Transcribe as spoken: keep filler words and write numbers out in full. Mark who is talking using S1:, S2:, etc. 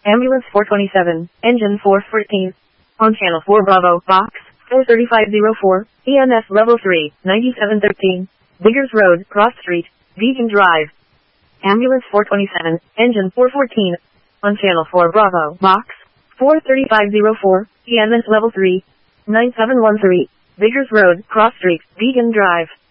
S1: Ambulance four twenty-seven, engine four fourteen. On channel four Bravo, box four thirty-five oh four, E M S level three, ninety-seven thirteen. Biggers Road, Cross Street, Beacon Drive. Ambulance four twenty-seven, engine four fourteen. On channel four Bravo, box four thirty-five oh four, E M S level three, nine seven one three. Biggers Road, Cross Street, Beacon Drive.